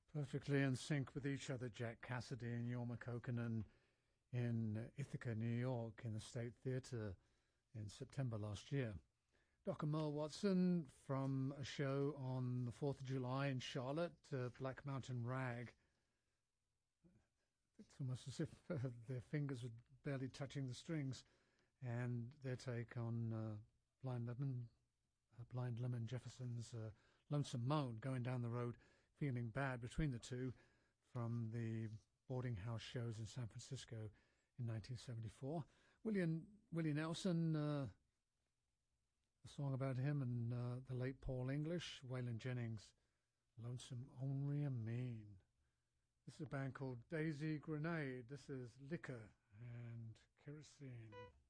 Perfectly in sync with each other, Jack Cassidy and Jorma Kaukonen in Ithaca, New York, in the State Theatre in September last year. Dr. Merle Watson from a show on the 4th of July in Charlotte, Black Mountain Rag. It's almost as if their fingers were barely touching the strings, and their take on Blind Lemon Jefferson's Lonesome Moan, going down the road feeling bad, between the two, from the boarding house shows in San Francisco in 1974. Willie Nelson, a song about him, and the late Paul English, Waylon Jennings, Lonesome Only a Mean. This is a band called Daisy Grenade. This is Liquor and Kerosene.